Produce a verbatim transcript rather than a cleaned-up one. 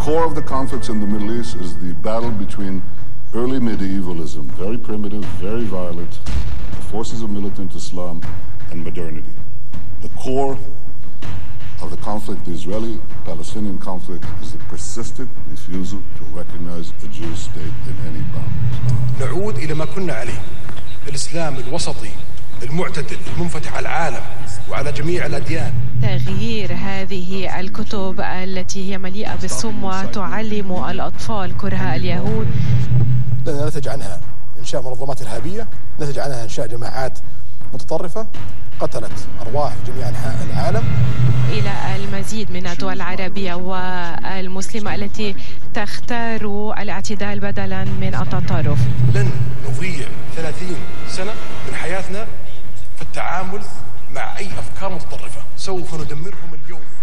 core of the conflicts in the Middle East is the battle between early medievalism, very primitive, very violent, the forces of militant Islam, and modernity. The core of the conflict, the Israeli-Palestinian conflict, is the persistent refusal to recognize a Jewish state in any boundaries. نعود إلى ما كنا عليه، الإسلام الوسطي المعتدل المنفتح على العالم وعلى جميع الأديان. تغيير هذه الكتب التي هي مليئة بالسم وتعلم الأطفال كره اليهود. نتج عنها إنشاء منظمات إرهابية، نتج عنها إنشاء جماعات متطرفة قتلت أرواح جميع أنحاء العالم. إلى المزيد من الدول العربية والمسلمة التي تختار الاعتدال بدلا من التطرف. لن نضيع ثلاثين سنة من حياتنا في التعامل مع أي أفكار متطرفة، سوف ندمرهم اليوم.